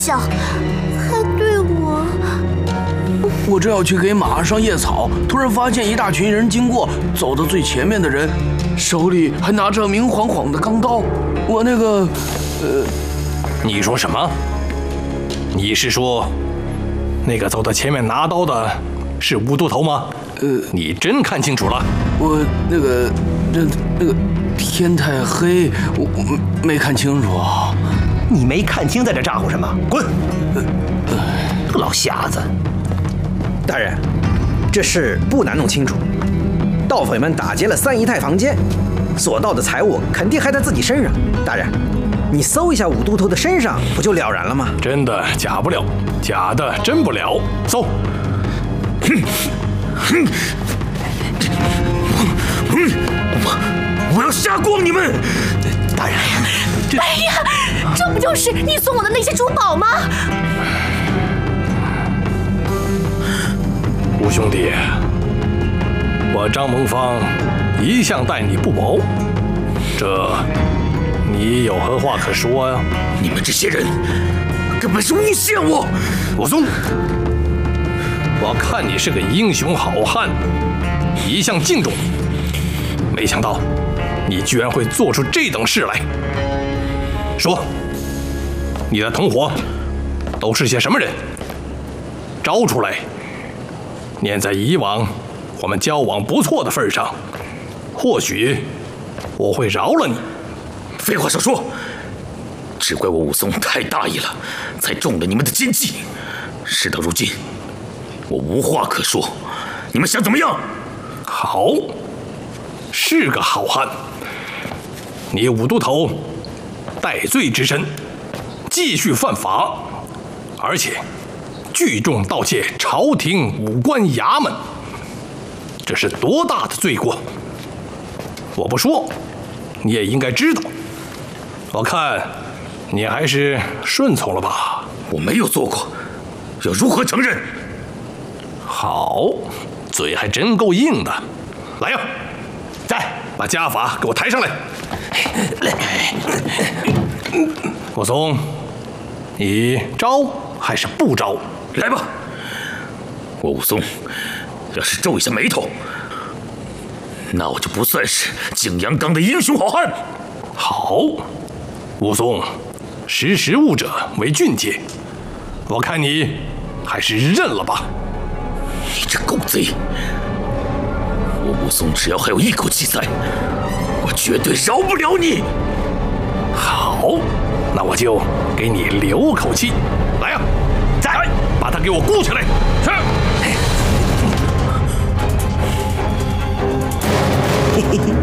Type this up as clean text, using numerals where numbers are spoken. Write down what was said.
笑，还对我…… 我正要去给马上叶草，突然发现一大群人经过，走到最前面的人手里还拿着明晃晃的钢刀。我那个…… 你说什么？你是说那个走到前面拿刀的是五都头吗？你真看清楚了？ 我那个天太黑，我没看清楚。 你没看清，在这咋呼什么？滚！老瞎子！ 大人，这事不难弄清楚。盗匪们打劫了三姨太房间，所盗的财物肯定还在自己身上。大人，你搜一下五都头的身上，不就了然了吗？ 真的假不了，假的真不了。搜！ 我要杀光你们！ 大人， 哎呀，这不就是你送我的那些珠宝吗？ 吴兄弟，我张蒙方一向待你不薄，这你有何话可说呀？ 你们这些人根本是诬陷我！ 武松，我看你是个英雄好汉，一向敬重你，没想到你居然会做出这等事来。说，你的同伙都是些什么人？招出来！念在以往我们交往不错的份上，或许我会饶了你。 废话少说，只怪我武松太大意了，才中了你们的奸计。事到如今，我无话可说，你们想怎么样？ 好，是个好汉。你五都头戴罪之身，继续犯法，而且聚众盗窃朝廷武官衙门，这是多大的罪过！我不说，你也应该知道。我看你还是顺从了吧。 我没有做过，要如何承认？ 好，嘴还真够硬的。来呀，在把家法给我抬上来。武松，你招还是不招？ 来吧，我武松要是皱一下眉头，那我就不算是景阳冈的英雄好汉。 好，武松，识物者为俊杰，我看你还是认了吧。 你这狗贼！我武松只要还有一口气在，我绝对饶不了你。 好，那我就给你留口气。来呀，在，把他给我箍起来。是。